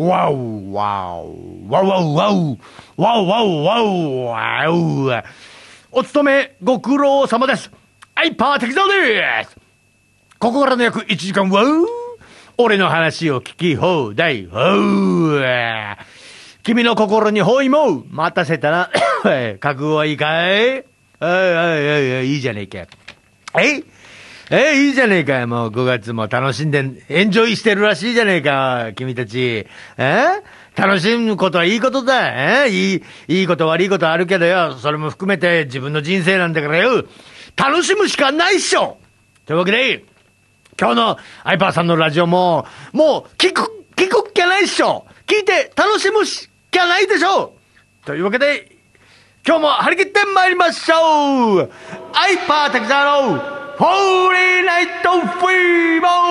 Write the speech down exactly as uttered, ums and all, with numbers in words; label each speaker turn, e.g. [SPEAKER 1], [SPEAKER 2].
[SPEAKER 1] わうわうわうわうわうわうわうわうわう。お勤めご苦労様です。ハイパー適当です。ここからの約いちじかんは俺の話を聞き放題。おう、君の心に包囲も待たせたな。覚悟はいいかい？おいおいおいおい、いいじゃねえか。ええいいじゃねえか。もうごがつも楽しんでエンジョイしてるらしいじゃねえか、君たち。え楽しむことはいいことだ。えいいいいこと悪いことあるけどよ、それも含めて自分の人生なんだからよ、楽しむしかないっしょ。というわけで今日のアイパーさんのラジオももう聞く聞くっきゃないっしょ。聞いて楽しむしかないでしょ。というわけで今日も張り切って参りましょう。アイパー滝沢のフォーリーナイトフィーバー。